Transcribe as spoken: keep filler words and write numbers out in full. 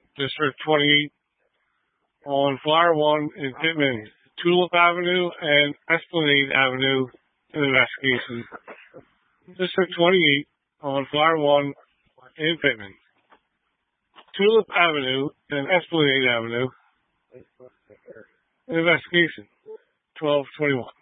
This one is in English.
District twenty-eight on Flyer one in Pittman. Tulip Avenue and Esplanade Avenue in investigation. District twenty-eight on Flyer one in Pittman. Tulip Avenue and Esplanade Avenue in investigation. twelve twenty-one.